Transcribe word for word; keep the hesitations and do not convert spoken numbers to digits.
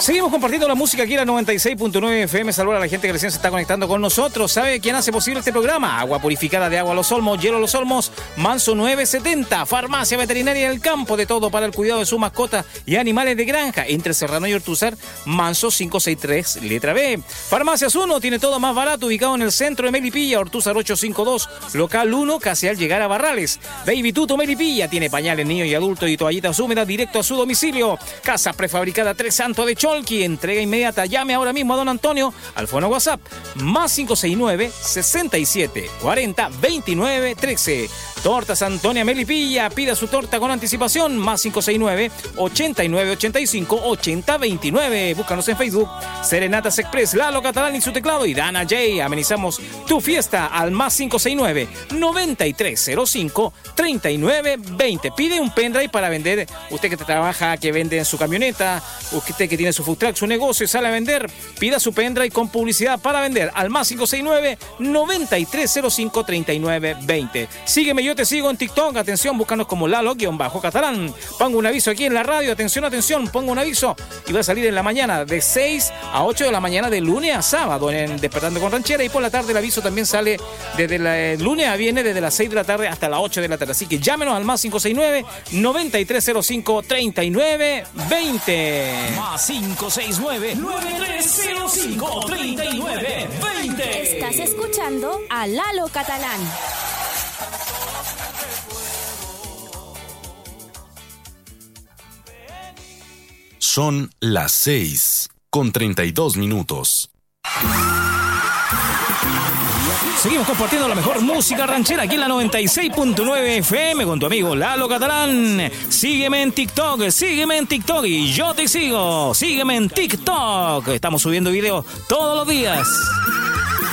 Seguimos compartiendo la música aquí en la noventa y seis punto nueve F M. Saludos a la gente que recién se está conectando con nosotros. ¿Sabe quién hace posible este programa? Agua purificada de Agua Los Olmos, Hielo Los Olmos, Manso nueve setenta, Farmacia Veterinaria del Campo, de todo para el cuidado de sus mascotas y animales de granja. Entre Serrano y Ortúzar, Manso quinientos sesenta y tres, letra B. Farmacias uno tiene todo más barato, ubicado en el centro de Melipilla, Ortúzar ochocientos cincuenta y dos, local uno, casi al llegar a Barrales. Baby Tuto Melipilla tiene pañales niños y adultos y toallitas húmedas directo a su domicilio. Casa prefabricada Tres Santos de Cholqui, entrega inmediata. Llame ahora mismo a don Antonio al fono WhatsApp más cinco seis nueve, sesenta y siete, cuarenta, veintinueve, trece. Tortas Antonia Melipilla, pida su torta con anticipación más cinco seis nueve, ochenta y nueve, ochenta y cinco, ochenta, veintinueve. Búscanos en Facebook. Serenatas Express, Lalo Catalán y su teclado y Dana J. Amenizamos tu fiesta al más cinco seis nueve, noventa y tres cero cinco, treinta y nueve, veinte. Pide un pendrive para vender. Usted que trabaja, que vende en su camioneta, usted que tiene su food truck, su negocio y sale a vender, pida su pendrive con publicidad para vender al más cinco seis nueve, noventa y tres cero cinco, treinta y nueve, veinte. Sígueme, yo te sigo en TikTok. Atención, búscanos como Lalo-Catalán. Pongo un aviso aquí en la radio. Atención, atención, pongo un aviso y va a salir en la mañana de seis a ocho de la mañana de lunes a sábado en Despertando con Ranchera, y por la tarde el aviso también sale desde el lunes a viernes desde las seis de la tarde hasta las ocho de la tarde. Así que llámenos al más cinco seis nueve, noventa y tres cero cinco, treinta y nueve, veinte. Más cinco seis nueve, noventa y tres cero cinco, treinta y nueve, veinte. Estás escuchando a Lalo Catalán. Son las seis con treinta y dos minutos. Seguimos compartiendo la mejor música ranchera aquí en la noventa y seis punto nueve F M con tu amigo Lalo Catalán. Sígueme en TikTok, sígueme en TikTok y yo te sigo. Sígueme en TikTok. Estamos subiendo videos todos los días.